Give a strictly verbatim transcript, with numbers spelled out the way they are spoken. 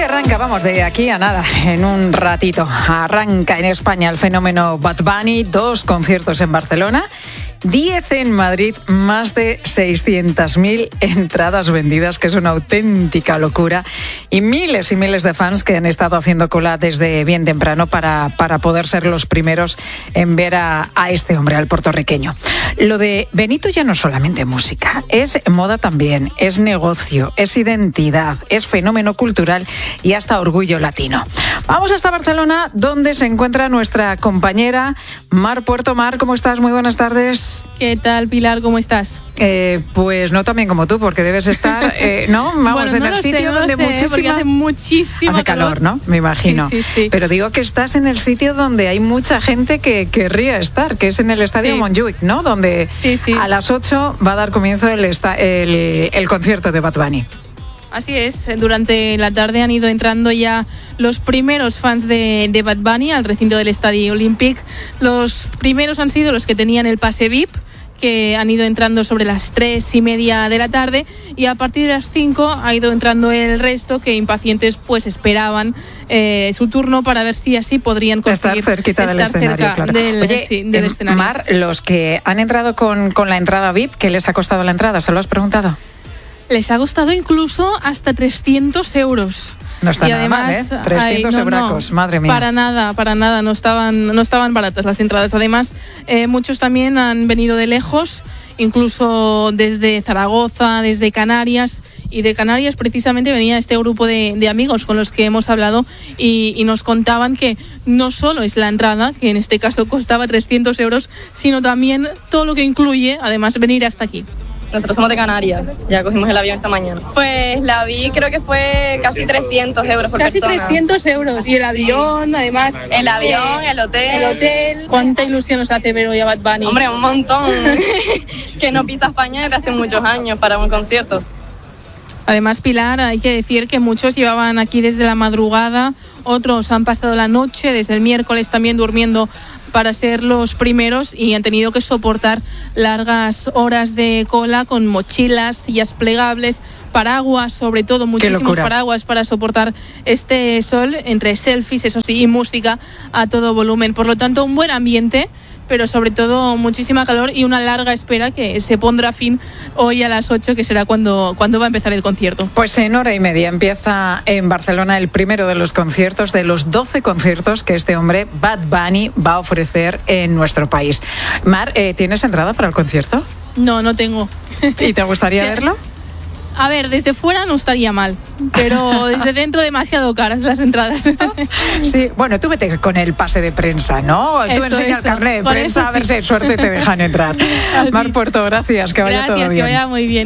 arranca, vamos, de aquí a nada, en un ratito. Arranca en España el fenómeno Bad Bunny, dos conciertos en Barcelona, diez en Madrid, más de seiscientas mil entradas vendidas, que es una auténtica locura, y miles y miles de fans que han estado haciendo cola desde bien temprano para, para poder ser los primeros en ver a, a este hombre, al puertorriqueño. Lo de Benito ya no es solamente música, es moda también, es negocio, es identidad, es fenómeno cultural y hasta orgullo latino. Vamos hasta Barcelona, donde se encuentra nuestra compañera Mar Puerto. Mar, ¿cómo estás? Muy buenas tardes. ¿Qué tal, Pilar? ¿Cómo estás? Eh, pues no tan bien como tú, porque debes estar, eh, ¿no? Vamos, bueno, no en el sé, sitio no donde sé, muchísima... hace muchísimo hace calor, calor, ¿no? Me imagino. Sí, sí, sí. Pero digo que estás en el sitio donde hay mucha gente que querría estar, que es en el Estadio sí. Montjuic, ¿no? Donde sí, sí. a las ocho va a dar comienzo el, esta... el, el concierto de Bad Bunny. Así es, durante la tarde han ido entrando ya los primeros fans de, de Bad Bunny al recinto del Estadio Olímpic. Los primeros han sido los que tenían el pase V I P, que han ido entrando sobre las tres y media de la tarde, y a partir de las cinco ha ido entrando el resto, que impacientes pues esperaban eh, su turno para ver si así podrían conseguir estar cerquita estar del escenario, cerca claro. del, Oye, sí, del eh, escenario. Mar, los que han entrado con, con la entrada V I P, ¿qué les ha costado la entrada? ¿Se lo has preguntado? Les ha costado incluso hasta trescientos euros. No está y nada además, mal, ¿eh? trescientos ay, no, euracos, no, madre mía. Para nada, para nada, no estaban, no estaban baratas las entradas. Además, eh, muchos también han venido de lejos, incluso desde Zaragoza, desde Canarias, y de Canarias precisamente venía este grupo de, de amigos con los que hemos hablado y, y nos contaban que no solo es la entrada, que en este caso costaba trescientos euros, sino también todo lo que incluye, además, venir hasta aquí. Nosotros somos de Canarias, ya cogimos el avión esta mañana. Pues la vi, creo que fue casi trescientos euros por casi persona. Casi trescientos euros, y el avión, sí. Además. El avión, el hotel. El hotel. ¿Cuánta ilusión nos hace ver hoy a Bad Bunny? Hombre, un montón. Que no pisa España desde hace muchos años para un concierto. Además, Pilar, hay que decir que muchos llevaban aquí desde la madrugada, otros han pasado la noche, desde el miércoles también durmiendo para ser los primeros, y han tenido que soportar largas horas de cola con mochilas, sillas plegables, paraguas, sobre todo muchísimos paraguas para soportar este sol, entre selfies, eso sí, y música a todo volumen. Por lo tanto, un buen ambiente, pero sobre todo muchísima calor y una larga espera que se pondrá fin hoy a las ocho, que será cuando, cuando va a empezar el concierto. Pues en hora y media empieza en Barcelona el primero de los conciertos, de los doce conciertos que este hombre, Bad Bunny, va a ofrecer en nuestro país. Mar, eh, ¿tienes entrada para el concierto? No, no tengo. ¿Y te gustaría sí. verlo? A ver, desde fuera no estaría mal, pero desde dentro demasiado caras las entradas. Sí, bueno, tú vete con el pase de prensa, ¿no? Tú enseñas el carnet de prensa, sí. A ver si hay suerte y te dejan entrar. Mar Puerto, gracias, que vaya gracias, todo bien. Gracias, que vaya muy bien.